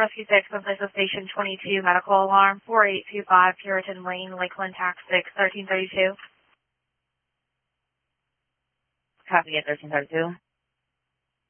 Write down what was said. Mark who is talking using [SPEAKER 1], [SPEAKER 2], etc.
[SPEAKER 1] Rescue 6, on place of Station 22, medical alarm, 4825 Puritan Lane, Lakeland, Tax 6, 1332.
[SPEAKER 2] Copy at 1332.